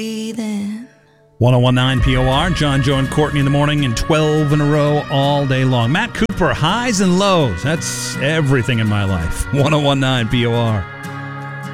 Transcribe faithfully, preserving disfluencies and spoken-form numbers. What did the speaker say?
Then. one oh one point nine P O R, John, Joe, and Courtney in the morning, and twelve in a row all day long. Matt Cooper, highs and lows. That's everything in my life. one oh one point nine P O R.